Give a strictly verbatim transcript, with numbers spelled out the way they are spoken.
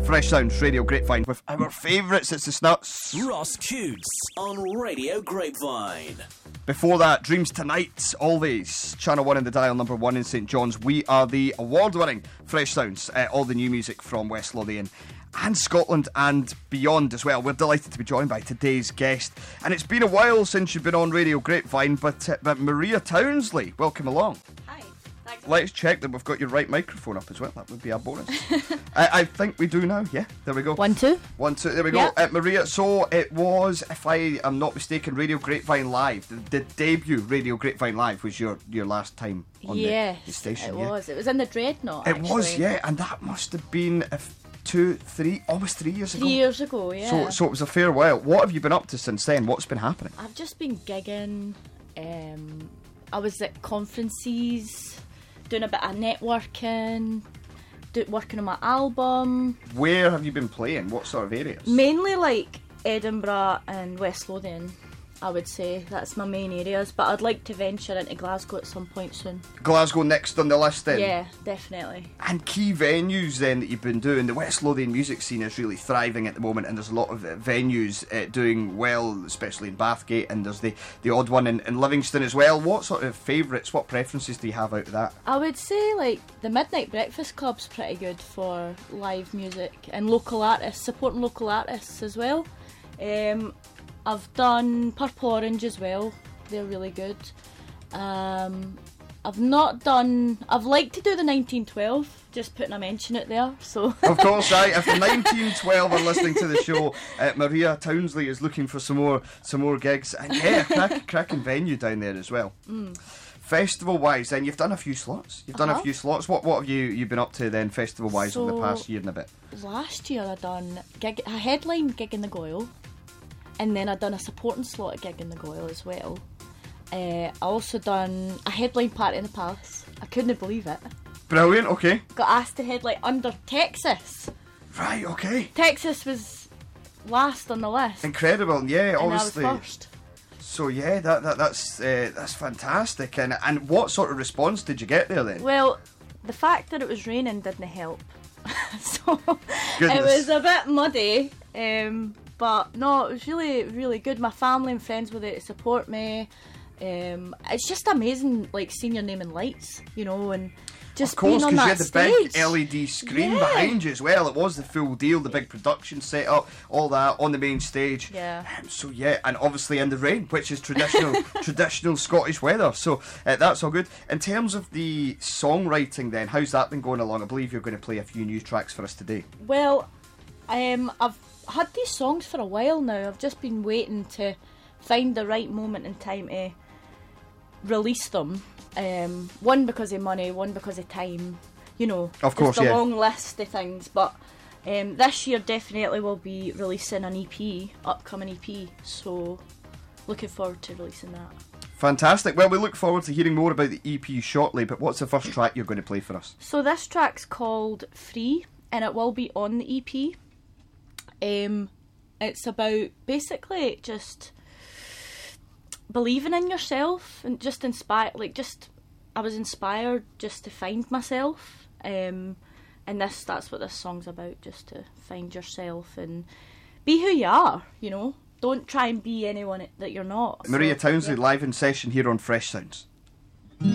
Fresh Sounds, Radio Grapevine, with our favourites, it's the Snuts. Ross Coots on Radio Grapevine. Before that, Dreams Tonight, always. Channel one in the dial, number one in St John's. We are the award-winning Fresh Sounds, uh, all the new music from West Lothian and Scotland and beyond as well. We're delighted to be joined by today's guest. And it's been a while since you've been on Radio Grapevine, but, uh, but Maria Townsley, welcome along. Hi. Thanks. Let's check that we've got your right microphone up as well. That would be a bonus. I, I think we do now. Yeah, there we go. One, two. One, two. There we go. Yep. Uh, Maria, so it was, if I am not mistaken, Radio Grapevine Live. The, the debut Radio Grapevine Live was your, your last time on yes, the, the station. it yeah? was. It was in the Dreadnought, It actually. was, yeah, and that must have been a f- two, three, almost three years ago. Three years ago, yeah. So, so it was a fair while. What have you been up to since then? What's been happening? I've just been gigging. Um, I was at conferences, doing a bit of networking, do, working on my album. Where have you been playing? What sort of areas? Mainly like Edinburgh and West Lothian, I would say. That's my main areas, but I'd like to venture into Glasgow at some point soon. Glasgow next on the list then? Yeah, definitely. And key venues then that you've been doing. The West Lothian music scene is really thriving at the moment, and there's a lot of uh, venues uh, doing well, especially in Bathgate, and there's the, the odd one in, in Livingston as well. What sort of favourites, what preferences do you have out of that? I would say like the Midnight Breakfast Club's pretty good for live music and local artists, supporting local artists as well. Um, I've done Purple Orange as well, they're really good. Um, I've not done, I've liked to do the nineteen twelve, just putting a mention it there, so. Of course, aye, if the nineteen twelve are listening to the show, uh, Maria Townsley is looking for some more some more gigs, and yeah, crack, cracking venue down there as well. Mm. Festival wise then, you've done a few slots, you've done Uh-huh. a few slots, what what have you, you been up to then festival wise over the So- past year and a bit? Last year I done gig, a headline gig in the Goyle, and then I done a supporting slot at gig in the Goyle as well. Uh, I also done a headline party in the Palace. I couldn't believe it. Brilliant, okay. Got asked to headline under Texas. Right, okay. Texas was last on the list, Incredible, yeah, and obviously. I was first. So yeah, that, that that's uh, that's fantastic. And and what sort of response did you get there then? Well, the fact that it was raining didn't help. So Goodness. it was a bit muddy, um, but no, it was really, really good. My family and friends were there to support me. Um, it's just amazing, like seeing your name in lights, you know, and just Of course, being on because you that had the stage. big L E D screen Yeah. behind you as well. It was the full deal, the big production setup, all that on the main stage. Yeah. Um, so yeah, and obviously in the rain, which is traditional traditional Scottish weather. So uh, that's all good. In terms of the songwriting, then, how's that been going along? I believe you're going to play a few new tracks for us today. Well, um, I've had these songs for a while now. I've just been waiting to find the right moment in time to release them. Um, one because of money, one because of time. You know, Of course, just a yeah. long list of things. But um, this year definitely will be releasing an E P, upcoming E P. So looking forward to releasing that. Fantastic. Well, we look forward to hearing more about the E P shortly. But what's the first track you're going to play for us? So this track's called Free, and it will be on the E P. Um, it's about basically just believing in yourself and just inspire. Like just, I was inspired just to find myself. Um, and this that's what this song's about. Just to find yourself and be who you are. You know, don't try and be anyone that you're not. Maria So, Townsley yeah. live in session here on Fresh Sounds.